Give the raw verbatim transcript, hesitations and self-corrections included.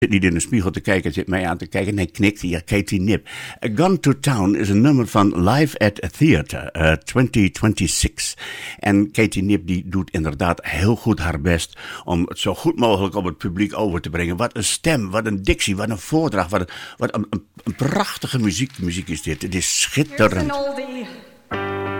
zit niet in de spiegel te kijken, zit mij aan te kijken. Nee, knikt hier, Katie Knipp. A Gone to Town is een nummer van Live at a Theatre uh, twintig zesentwintig. En Katie Knipp die doet inderdaad heel goed haar best om het zo goed mogelijk op het publiek over te brengen. Wat een stem, wat een dictie, wat een voordracht, wat een, wat een, een, een prachtige muziek. Muziek is dit. Het is schitterend. Here's an oldie.